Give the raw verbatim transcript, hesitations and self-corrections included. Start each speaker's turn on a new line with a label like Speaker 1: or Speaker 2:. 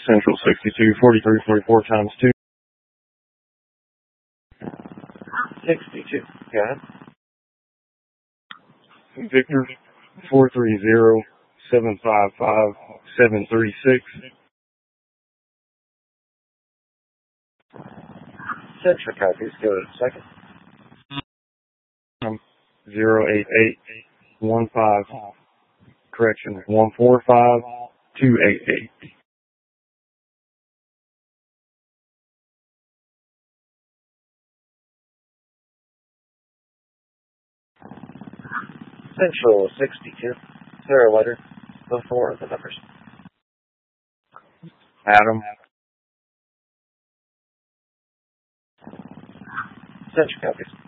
Speaker 1: Central sixty-two, forty-three, forty-four times two.
Speaker 2: sixty-two. Go ahead.
Speaker 1: Victor, four three zero, seven five five, seven three six.
Speaker 2: Central copies. Go to second.
Speaker 1: Um, zero eight eight, one five, correction, one four five, two eight eight.
Speaker 2: Central sixty-two. Zero letter before the numbers.
Speaker 1: Adam,
Speaker 2: Central copies.